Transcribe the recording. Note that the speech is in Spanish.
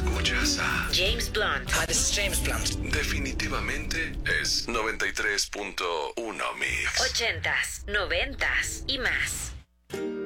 Escuchas a James Blunt. Hi, this is James Blunt. Definitivamente es 93.1 Mix. 80s, 90s y más.